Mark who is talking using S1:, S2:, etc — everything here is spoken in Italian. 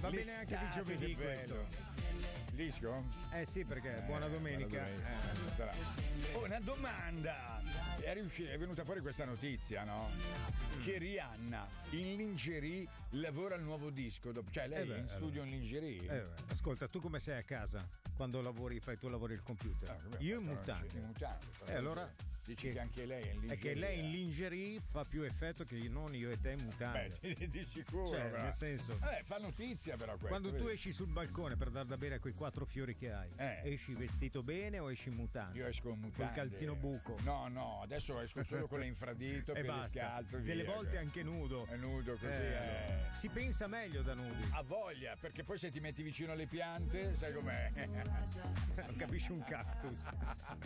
S1: Va bene anche di giovedì questo.
S2: Disco?
S1: Eh sì, perché buona domenica.
S2: Una domanda. È venuta fuori questa notizia, no? Che Rihanna in lingerie lavora al nuovo disco. Cioè lei è in studio in lingerie.
S1: Ascolta, tu come sei a casa? Quando lavori, fai il computer? Io in mutande. Allora
S2: dici che anche lei è in lingerie.
S1: È che lei in lingerie fa più effetto che non io e te in mutande.
S2: Beh, di sicuro.
S1: Cioè, nel senso.
S2: Fa notizia però questo.
S1: Quando tu esci sul balcone per dar da bere a quei 4 fiori che hai, esci vestito bene o esci in mutande?
S2: Io esco in mutande.
S1: Col calzino buco.
S2: No, adesso esco solo con l'infradito
S1: e
S2: piedi scalzo.
S1: Delle volte anche nudo.
S2: È nudo così.
S1: Si pensa meglio da nudi.
S2: Ha voglia, perché poi se ti metti vicino alle piante, sai com'è?
S1: Non capisci un cactus.